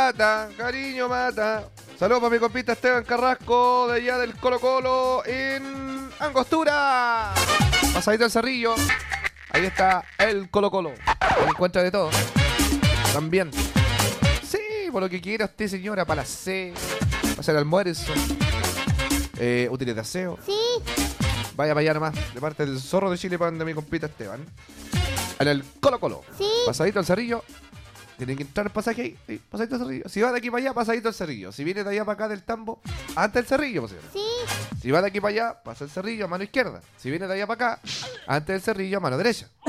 mata, cariño mata. Saludos para mi compita Esteban Carrasco, de allá del Colo Colo, en Angostura. Pasadito el Cerrillo. Ahí está el Colo Colo. Ahí encuentra de todo. También. Sí, por lo que quiera usted, señora, para la C, para hacer almuerzo, útiles de aseo. Sí. Vaya para allá nomás, de parte del Zorro de Chile, para donde mi compita Esteban. En el Colo Colo. Sí. Pasadito al Cerrillo. Tiene que entrar el pasaje ahí. Sí, pasadito al Cerrillo. Si va de aquí para allá, pasadito al Cerrillo. Si viene de allá para acá del Tambo, antes del Cerrillo, pues, señora. Sí. Si va de aquí para allá, pasa el Cerrillo a mano izquierda. Si viene de allá para acá, antes del Cerrillo a mano derecha.